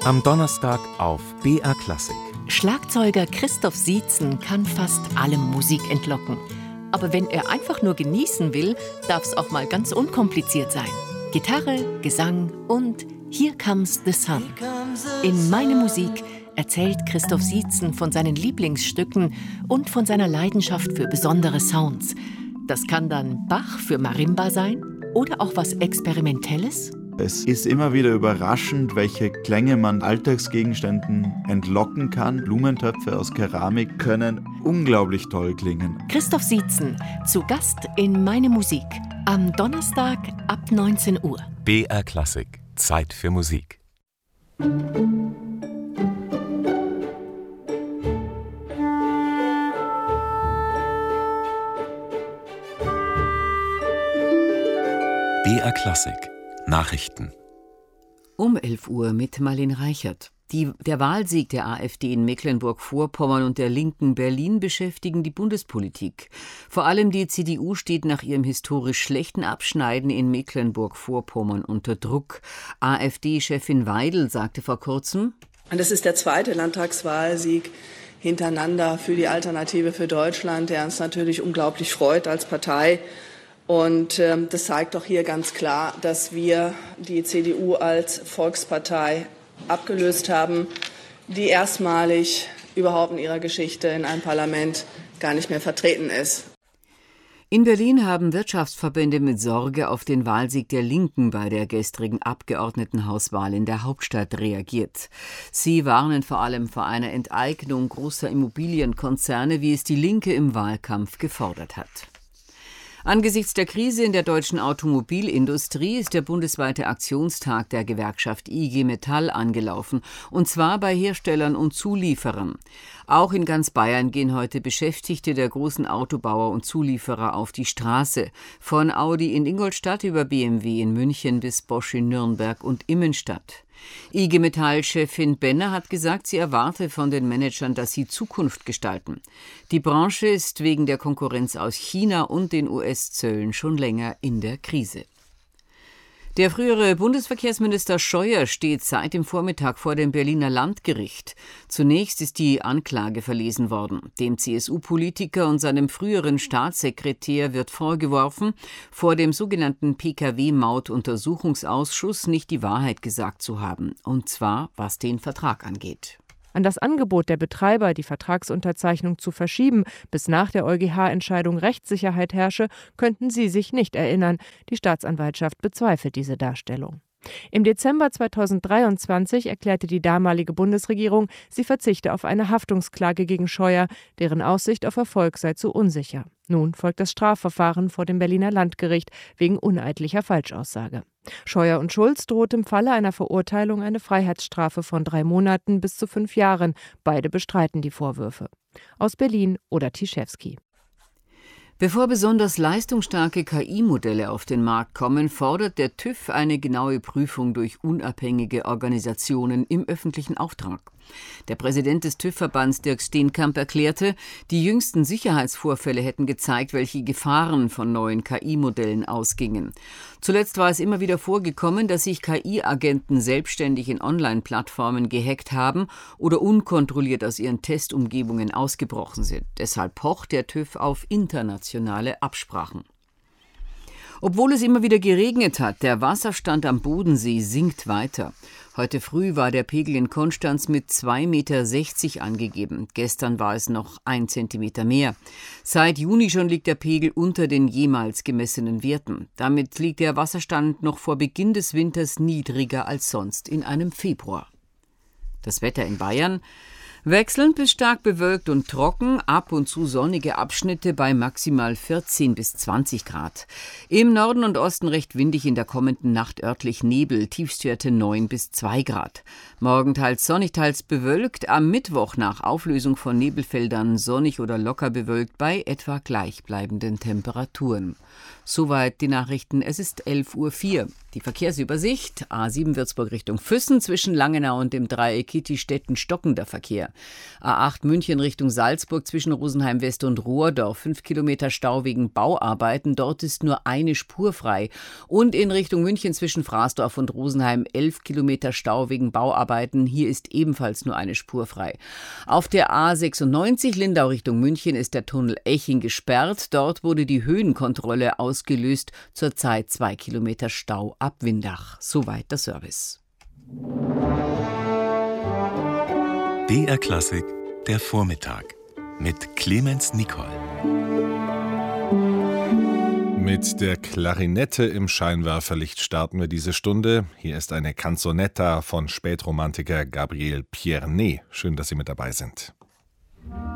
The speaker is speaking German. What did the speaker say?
Am Donnerstag auf BR Klassik. Schlagzeuger Christoph Sietzen kann fast allem Musik entlocken. Aber wenn er einfach nur genießen will, darf es auch mal ganz unkompliziert sein. Gitarre, Gesang und Here Comes the Sun. In Meine Musik erzählt Christoph Sietzen von seinen Lieblingsstücken und von seiner Leidenschaft für besondere Sounds. Das kann dann Bach für Marimba sein oder auch was Experimentelles. Es ist immer wieder überraschend, welche Klänge man Alltagsgegenständen entlocken kann. Blumentöpfe aus Keramik können unglaublich toll klingen. Christoph Sietzen, zu Gast in Meine Musik. Am Donnerstag ab 19 Uhr. BR Klassik. Zeit für Musik. BR Klassik. Nachrichten. Um 11 Uhr mit Marlene Reichert. Der Wahlsieg der AfD in Mecklenburg-Vorpommern und der Linken Berlin beschäftigen die Bundespolitik. Vor allem die CDU steht nach ihrem historisch schlechten Abschneiden in Mecklenburg-Vorpommern unter Druck. AfD-Chefin Weidel sagte vor kurzem: Und es ist der zweite Landtagswahlsieg hintereinander für die Alternative für Deutschland, der uns natürlich unglaublich freut als Partei. Und das zeigt doch hier ganz klar, dass wir die CDU als Volkspartei abgelöst haben, die erstmalig überhaupt in ihrer Geschichte in einem Parlament gar nicht mehr vertreten ist. In Berlin haben Wirtschaftsverbände mit Sorge auf den Wahlsieg der Linken bei der gestrigen Abgeordnetenhauswahl in der Hauptstadt reagiert. Sie warnen vor allem vor einer Enteignung großer Immobilienkonzerne, wie es die Linke im Wahlkampf gefordert hat. Angesichts der Krise in der deutschen Automobilindustrie ist der bundesweite Aktionstag der Gewerkschaft IG Metall angelaufen, und zwar bei Herstellern und Zulieferern. Auch in ganz Bayern gehen heute Beschäftigte der großen Autobauer und Zulieferer auf die Straße. Von Audi in Ingolstadt über BMW in München bis Bosch in Nürnberg und Immenstadt. IG Metall-Chefin Benner hat gesagt, sie erwarte von den Managern, dass sie Zukunft gestalten. Die Branche ist wegen der Konkurrenz aus China und den US-Zöllen schon länger in der Krise. Der frühere Bundesverkehrsminister Scheuer steht seit dem Vormittag vor dem Berliner Landgericht. Zunächst ist die Anklage verlesen worden. Dem CSU-Politiker und seinem früheren Staatssekretär wird vorgeworfen, vor dem sogenannten PKW-Maut-Untersuchungsausschuss nicht die Wahrheit gesagt zu haben. Und zwar, was den Vertrag angeht. An das Angebot der Betreiber, die Vertragsunterzeichnung zu verschieben, bis nach der EuGH-Entscheidung Rechtssicherheit herrsche, könnten sie sich nicht erinnern. Die Staatsanwaltschaft bezweifelt diese Darstellung. Im Dezember 2023 erklärte die damalige Bundesregierung, sie verzichte auf eine Haftungsklage gegen Scheuer, deren Aussicht auf Erfolg sei zu unsicher. Nun folgt das Strafverfahren vor dem Berliner Landgericht wegen uneidlicher Falschaussage. Scheuer und Schulz droht im Falle einer Verurteilung eine Freiheitsstrafe von 3 Monaten bis zu 5 Jahren. Beide bestreiten die Vorwürfe. Aus Berlin Oda Tischewski. Bevor besonders leistungsstarke KI-Modelle auf den Markt kommen, fordert der TÜV eine genaue Prüfung durch unabhängige Organisationen im öffentlichen Auftrag. Der Präsident des TÜV-Verbands Dirk Steenkamp erklärte, die jüngsten Sicherheitsvorfälle hätten gezeigt, welche Gefahren von neuen KI-Modellen ausgingen. Zuletzt war es immer wieder vorgekommen, dass sich KI-Agenten selbstständig in Online-Plattformen gehackt haben oder unkontrolliert aus ihren Testumgebungen ausgebrochen sind. Deshalb pocht der TÜV auf internationale Absprachen. Obwohl es immer wieder geregnet hat, der Wasserstand am Bodensee sinkt weiter. Heute früh war der Pegel in Konstanz mit 2,60 Meter angegeben. Gestern war es noch 1 Zentimeter mehr. Seit Juni schon liegt der Pegel unter den jemals gemessenen Werten. Damit liegt der Wasserstand noch vor Beginn des Winters niedriger als sonst in einem Februar. Das Wetter in Bayern: wechselnd bis stark bewölkt und trocken, ab und zu sonnige Abschnitte bei maximal 14 bis 20 Grad. Im Norden und Osten recht windig, in der kommenden Nacht örtlich Nebel, Tiefstwerte 9 bis 2 Grad. Morgen teils sonnig, teils bewölkt, am Mittwoch nach Auflösung von Nebelfeldern sonnig oder locker bewölkt bei etwa gleichbleibenden Temperaturen. Soweit die Nachrichten. Es ist 11:04 Uhr. Die Verkehrsübersicht. A7 Würzburg Richtung Füssen zwischen Langenau und dem Dreieck Kitti-Stetten stockender Verkehr. A8 München Richtung Salzburg zwischen Rosenheim West und Rohrdorf 5 Kilometer Stau wegen Bauarbeiten. Dort ist nur eine Spur frei. Und in Richtung München zwischen Fraßdorf und Rosenheim 11 Kilometer Stau wegen Bauarbeiten. Hier ist ebenfalls nur eine Spur frei. Auf der A96 Lindau Richtung München ist der Tunnel Eching gesperrt. Dort wurde die Höhenkontrolle ausgelöst. Zurzeit 2 Kilometer Stau ab Windach. Soweit der Service. BR Klassik, der Vormittag mit Clemens Nicol. Mit der Klarinette im Scheinwerferlicht starten wir diese Stunde. Hier ist eine Canzonetta von Spätromantiker Gabriel Pierné. Schön, dass Sie mit dabei sind.